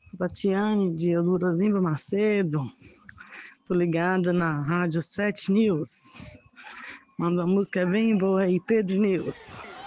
Sou Tatiane de Eudorosimbo Macedo. Tô ligada na Rádio 7 News. Manda uma música bem boa aí, Pedro News.